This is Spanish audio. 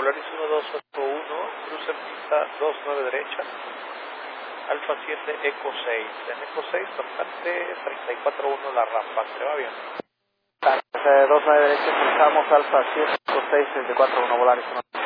Polaris 1281, cruce en pista 29 derecha, Alfa 7, Eco 6. En Eco 6, tocante 34-1 la rampa, ¿se va bien? 29 derecha, cruzamos Alfa 7, Eco 6, 34-1, Polaris 1.